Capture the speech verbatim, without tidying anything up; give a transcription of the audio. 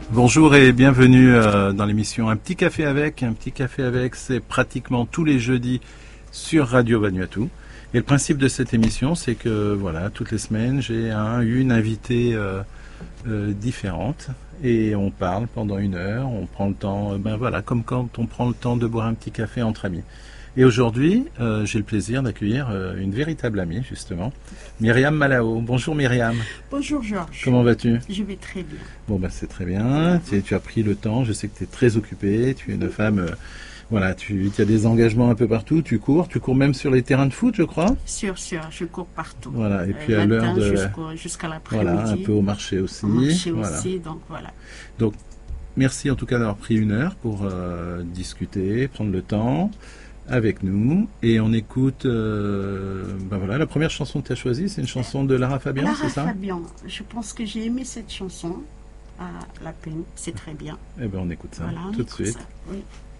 Bonjour et bienvenue euh, dans l'émission Un petit café avec. Un petit café avec, c'est pratiquement tous les jeudis sur Radio Vanuatu. Et le principe de cette émission, c'est que voilà, toutes les semaines, j'ai un, une invitée euh, euh, différente et on parle pendant une heure. On prend le temps, euh, ben voilà, comme quand on prend le temps de boire un petit café entre amis. Et aujourd'hui, euh, j'ai le plaisir d'accueillir euh, une véritable amie, justement, Myriam Malao. Bonjour Myriam. Bonjour Georges. Comment vas-tu? Je vais très bien. Bon, ben c'est très bien. Tu, tu as pris le temps. Je sais que tu es très occupée. Tu es une femme. Euh, voilà, tu, tu as des engagements un peu partout. Tu cours. Tu cours même sur les terrains de foot, je crois. Sûr, sûr. Je cours partout. Voilà. Et puis euh, à l'heure de. Jusqu'au, jusqu'à l'après-midi. Voilà, un peu au marché aussi. Au marché voilà. aussi. Donc voilà. Donc, merci en tout cas d'avoir pris une heure pour euh, discuter, prendre le temps avec nous. Et on écoute. Euh, ben voilà, la première chanson que tu as choisie, c'est une chanson de Lara Fabian, Lara c'est ça? Fabian. Je pense que j'ai aimé cette chanson. À la peine, c'est très bien. Eh bien, on écoute ça Voilà, on tout de écoute suite. ça. Oui.